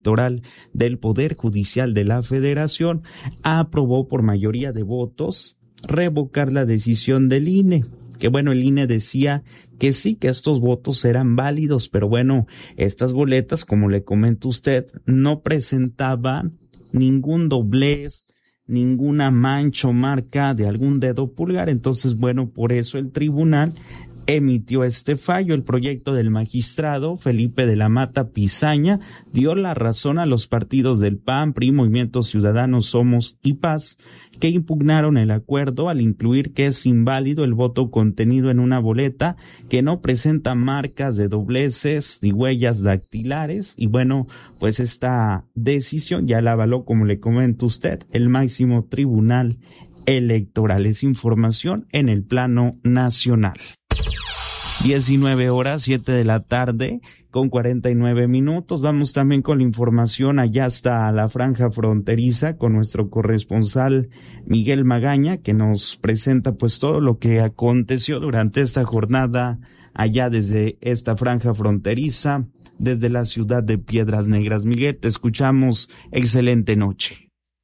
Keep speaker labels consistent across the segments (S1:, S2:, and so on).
S1: Electoral del Poder Judicial de la Federación aprobó por mayoría de votos revocar la decisión del INE. Que bueno, el INE decía que sí, que estos votos eran válidos, pero bueno, estas boletas, como le comenta usted, no presentaban ningún doblez, ninguna mancha o marca de algún dedo pulgar. Entonces, bueno, por eso el tribunal emitió este fallo. El proyecto del magistrado Felipe de la Mata Pizaña dio la razón a los partidos del PAN, PRI, Movimiento Ciudadano, Somos y Paz, que impugnaron el acuerdo al incluir que es inválido el voto contenido en una boleta que no presenta marcas de dobleces ni huellas dactilares. Y bueno, pues esta decisión ya la avaló, como le comenta usted, el máximo tribunal electoral. Es información en el plano nacional. 19 horas, 7 de la tarde, con 49 minutos. Vamos también con la información allá hasta la franja fronteriza con nuestro corresponsal Miguel Magaña, que nos presenta pues todo lo que aconteció durante esta jornada allá desde esta franja fronteriza, desde la ciudad de Piedras Negras. Miguel, te escuchamos. Excelente noche.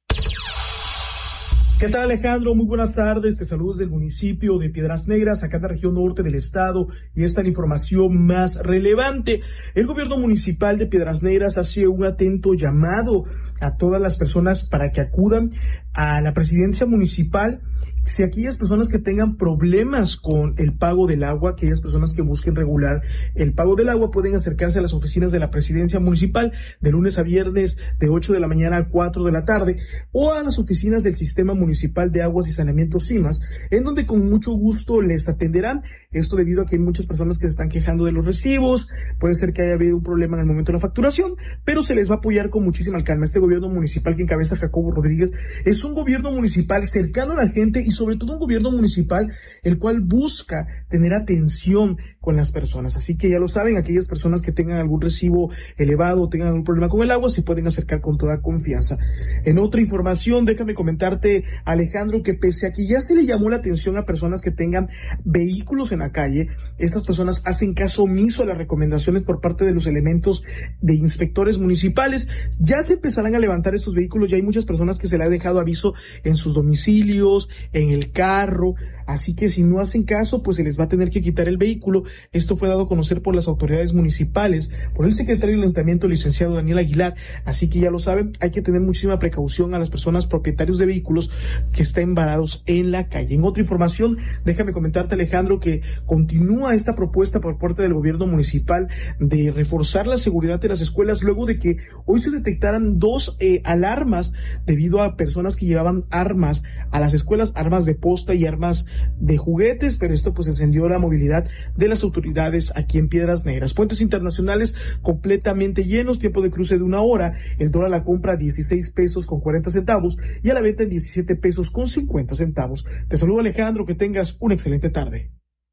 S2: ¿Qué tal, Alejandro? Muy buenas tardes. Te saludo desde el municipio de Piedras Negras, acá en la región norte del estado, y esta es la información más relevante. El gobierno municipal de Piedras Negras hace un atento llamado a todas las personas para que acudan a la presidencia municipal. Si aquellas personas que tengan problemas con el pago del agua, aquellas personas que busquen regular el pago del agua, pueden acercarse a las oficinas de la presidencia municipal de lunes a viernes de 8 de la mañana a 4 de la tarde, o a las oficinas del Sistema Municipal de Aguas y Saneamiento SIMAS, en donde con mucho gusto les atenderán. Esto debido a que hay muchas personas que se están quejando de los recibos. Puede ser que haya habido un problema en el momento de la facturación, pero se les va a apoyar con muchísima calma. Este gobierno municipal que encabeza Jacobo Rodríguez es un gobierno municipal cercano a la gente y sobre todo un gobierno municipal el cual busca tener atención con las personas. Así que ya lo saben, aquellas personas que tengan algún recibo elevado o tengan algún problema con el agua se pueden acercar con toda confianza. En otra información, déjame comentarte, Alejandro, que pese a que ya se le llamó la atención a personas que tengan vehículos en la calle, estas personas hacen caso omiso a las recomendaciones por parte de los elementos de inspectores municipales. Ya se empezarán a levantar estos vehículos, ya hay muchas personas que se le ha dejado aviso en sus domicilios, en el carro, así que si no hacen caso, pues se les va a tener que quitar el vehículo. Esto fue dado a conocer por las autoridades municipales, por el secretario del Ayuntamiento, licenciado Daniel Aguilar. Así que ya lo saben, hay que tener muchísima precaución a las personas propietarios de vehículos que estén varados en la calle. En otra información, déjame comentarte, Alejandro, que continúa esta propuesta por parte del gobierno municipal de reforzar la seguridad de las escuelas, luego de que hoy se detectaran dos alarmas debido a personas que llevaban armas a las escuelas, armas de posta y armas de juguetes, pero esto pues encendió la movilidad de las autoridades aquí en Piedras Negras. Puentes internacionales completamente llenos, tiempo de cruce de 1 hora, el dólar a la compra 16 pesos con 40 centavos y a la venta en 17 pesos con 50 centavos. Te saludo, Alejandro, que tengas una excelente tarde.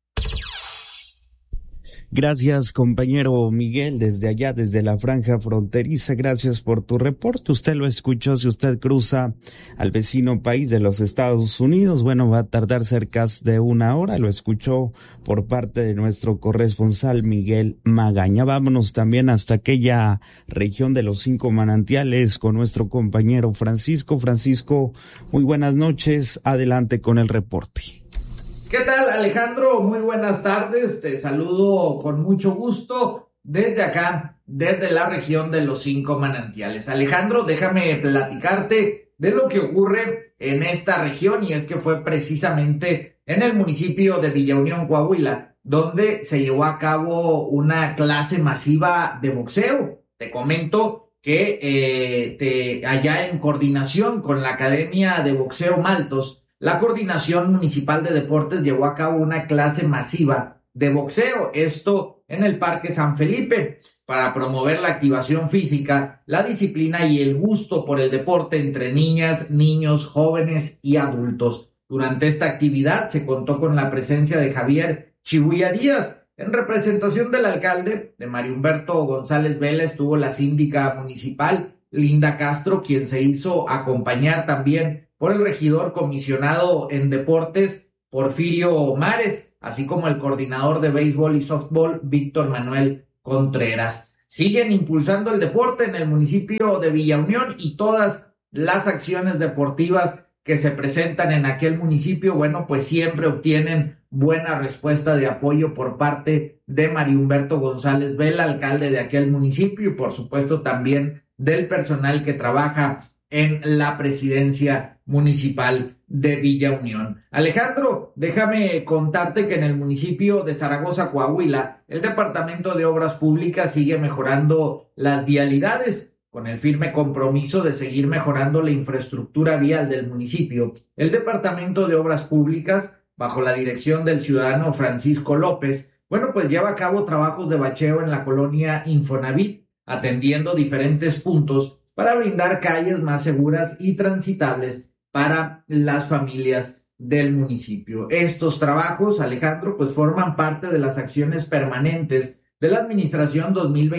S1: Gracias, compañero Miguel, desde allá, desde la franja fronteriza. Gracias por tu reporte. Usted lo escuchó. Si usted cruza al vecino país de los Estados Unidos, bueno, va a tardar cerca de 1 hora. Lo escuchó por parte de nuestro corresponsal Miguel Magaña. Vámonos también hasta aquella región de los 5 manantiales con nuestro compañero Francisco. Francisco, muy buenas noches. Adelante con el reporte.
S3: ¿Qué tal, Alejandro? Muy buenas tardes. Te saludo con mucho gusto desde acá, desde la región de los 5 manantiales. Alejandro, déjame platicarte de lo que ocurre en esta región, y es que fue precisamente en el municipio de Villa Unión, Coahuila, donde se llevó a cabo una clase masiva de boxeo. Te comento que allá en coordinación con la Academia de Boxeo Maltos, la Coordinación Municipal de Deportes llevó a cabo una clase masiva de boxeo, esto en el Parque San Felipe, para promover la activación física, la disciplina y el gusto por el deporte entre niñas, niños, jóvenes y adultos. Durante esta actividad se contó con la presencia de Javier Chihuía Díaz. En representación del alcalde, de Mario Humberto González Vela, estuvo la síndica municipal Linda Castro, quien se hizo acompañar también por el regidor comisionado en deportes Porfirio Mares, así como el coordinador de béisbol y softball Víctor Manuel Contreras. siguen impulsando el deporte en el municipio de Villa Unión y todas las acciones deportivas que se presentan en aquel municipio, bueno, pues siempre obtienen buena respuesta de apoyo por parte de Mario Humberto González Vela, alcalde de aquel municipio, y por supuesto también del personal que trabaja en la presidencia municipal de Villa Unión. Alejandro, déjame contarte que en el municipio de Zaragoza, Coahuila, el Departamento de Obras Públicas sigue mejorando las vialidades con el firme compromiso de seguir mejorando la infraestructura vial del municipio. El Departamento de Obras Públicas, bajo la dirección del ciudadano Francisco López, bueno, pues lleva a cabo trabajos de bacheo en la colonia Infonavit, atendiendo diferentes puntos para brindar calles más seguras y transitables para las familias del municipio. Estos trabajos, Alejandro, pues forman parte de las acciones permanentes de la administración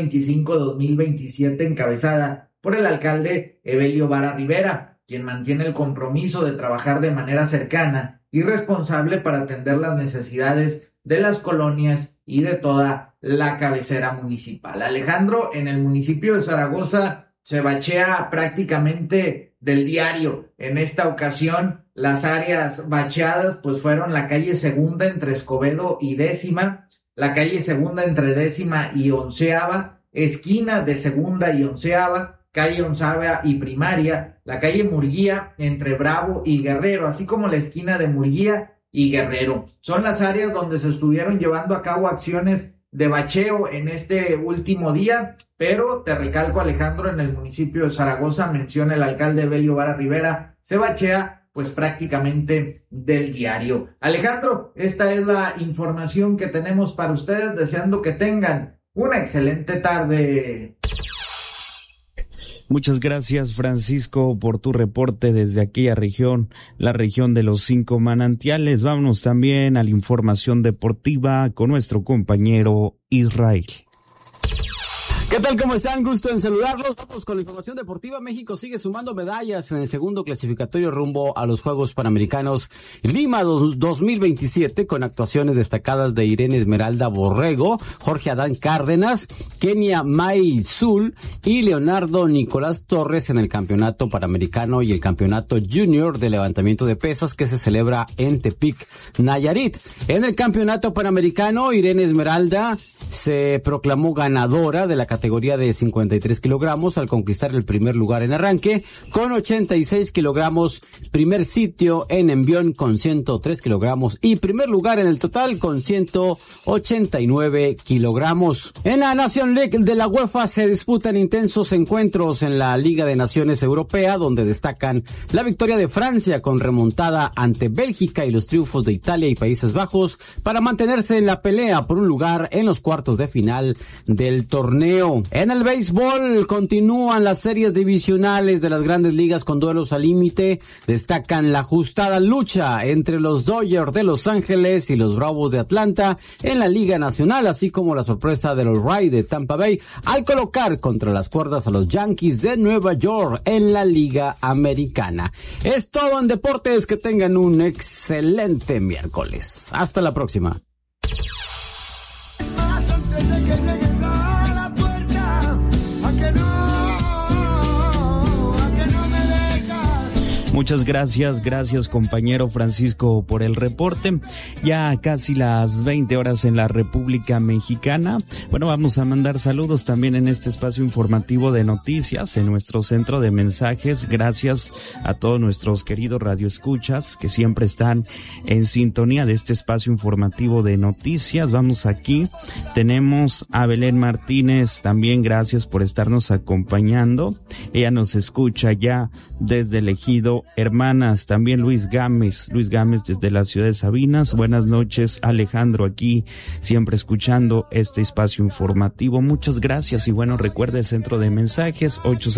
S3: 2025-2027 encabezada por el alcalde Evelio Vara Rivera, quien mantiene el compromiso de trabajar de manera cercana y responsable para atender las necesidades de las colonias y de toda la cabecera municipal. Alejandro, en el municipio de Zaragoza se bachea prácticamente del diario. En esta ocasión, las áreas bacheadas pues fueron la calle Segunda entre Escobedo y Décima, la calle Segunda entre Décima y Onceava, esquina de Segunda y Onceava, calle Onceava y Primaria, la calle Murguía entre Bravo y Guerrero, así como la esquina de Murguía y Guerrero. Son las áreas donde se estuvieron llevando a cabo acciones de bacheo en este último día, pero te recalco, Alejandro, en el municipio de Zaragoza, menciona el alcalde Evelio Vara Rivera, se bachea pues prácticamente del diario. Alejandro, esta es la información que tenemos para ustedes, deseando que tengan una excelente tarde.
S1: Muchas gracias, Francisco, por tu reporte desde aquella región, la región de los 5 manantiales. Vámonos también a la información deportiva con nuestro compañero Israel.
S4: ¿Qué tal? ¿Cómo están? Gusto en saludarlos. Vamos con la información deportiva. México sigue sumando medallas en el segundo clasificatorio rumbo a los Juegos Panamericanos Lima 2027 con actuaciones destacadas de Irene Esmeralda Borrego, Jorge Adán Cárdenas, Kenia May Zul y Leonardo Nicolás Torres en el Campeonato Panamericano y el Campeonato Junior de levantamiento de pesas que se celebra en Tepic, Nayarit. En el Campeonato Panamericano, Irene Esmeralda se proclamó ganadora de la categoría de 53 kilogramos al conquistar el primer lugar en arranque con 86 kilogramos, primer sitio en envión con 103 kilogramos y primer lugar en el total con 189 kilogramos. En la Nation League de la UEFA se disputan intensos encuentros en la Liga de Naciones Europea, donde destacan la victoria de Francia con remontada ante Bélgica y los triunfos de Italia y Países Bajos para mantenerse en la pelea por un lugar en los cuartos de final del torneo. En el béisbol continúan las series divisionales de las grandes ligas con duelos al límite. Destacan la ajustada lucha entre los Dodgers de Los Ángeles y los Bravos de Atlanta en la Liga Nacional, así como la sorpresa de los Rays de Tampa Bay al colocar contra las cuerdas a los Yankees de Nueva York en la Liga Americana. Es todo en deportes, que tengan un excelente miércoles. Hasta la próxima.
S1: Muchas gracias compañero Francisco por el reporte. Ya casi las 20 horas en la República Mexicana. Bueno, vamos a mandar saludos también en este espacio informativo de noticias en nuestro centro de mensajes. Gracias a todos nuestros queridos radioescuchas que siempre están en sintonía de este espacio informativo de noticias. Vamos aquí, tenemos a Belén Martínez, también gracias por estarnos acompañando. Ella nos escucha ya desde el Ejido Hermanas. También Luis Gámez desde la ciudad de Sabinas. Buenas noches, Alejandro, aquí siempre escuchando este espacio informativo. Muchas gracias y bueno, recuerde el centro de mensajes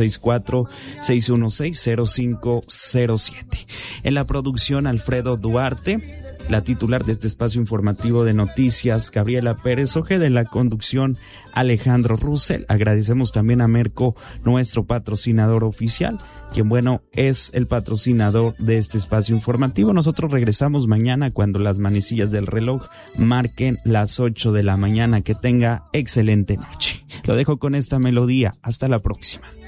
S1: 864-616-0507. En la producción Alfredo Duarte, la titular de este espacio informativo de noticias, Gabriela Pérez Ojeda, en la conducción Alejandro Russell. Agradecemos también a Merco, nuestro patrocinador oficial, quien bueno, es el patrocinador de este espacio informativo. Nosotros regresamos mañana cuando las manecillas del reloj marquen las 8 de la mañana. Que tenga excelente noche. Lo dejo con esta melodía. Hasta la próxima.